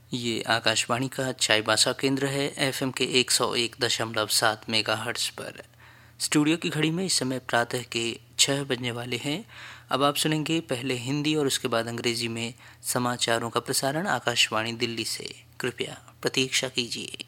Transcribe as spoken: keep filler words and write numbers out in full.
ये आकाशवाणी का चाईबासा केंद्र है एफएम के एक सौ एक दशमलव सात मेगाहर्ट्ज़ पर। स्टूडियो की घड़ी में इस समय प्रातः के छः बजने वाले हैं। अब आप सुनेंगे पहले हिंदी और उसके बाद अंग्रेजी में समाचारों का प्रसारण आकाशवाणी दिल्ली से। कृपया प्रतीक्षा कीजिए।